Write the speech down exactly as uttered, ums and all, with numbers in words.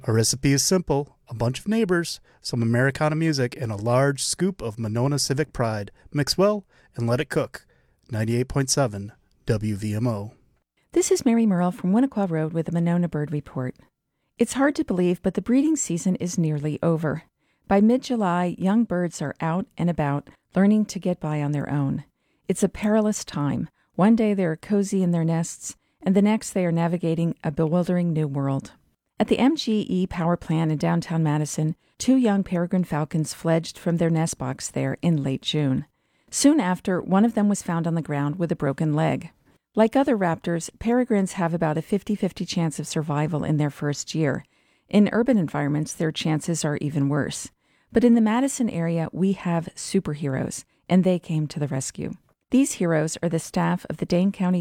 Our recipe is simple: a bunch of neighbors, some Americana music, and a large scoop of Monona Civic Pride. Mix well and let it cook. ninety-eight point seven W V M O. This is Mary Merle from Winnequa Road with the Monona Bird Report. It's hard to believe, but the breeding season is nearly over. By mid-July, young birds are out and about, learning to get by on their own. It's a perilous time. One day they are cozy in their nests, and the next they are navigating a bewildering new world. At the M G E power plant in downtown Madison, two young peregrine falcons fledged from their nest box there in late June. Soon after, one of them was found on the ground with a broken leg. Like other raptors, peregrines have about a fifty-fifty chance of survival in their first year. In urban environments, their chances are even worse. But in the Madison area, we have superheroes, and they came to the rescue. These heroes are the staff of the Dane County